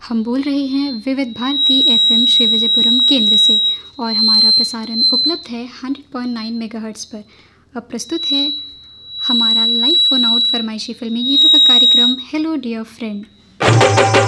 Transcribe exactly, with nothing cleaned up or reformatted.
हम बोल रहे हैं विविध भारती एफएम श्री विजयपुरम केंद्र से और हमारा प्रसारण उपलब्ध है हंड्रेड पॉइंट नाइन मेगाहर्ट्ज़ पर। अब प्रस्तुत है हमारा लाइव फोन आउट फरमाइशी फिल्मी गीतों का कार्यक्रम हेलो डियर फ्रेंड।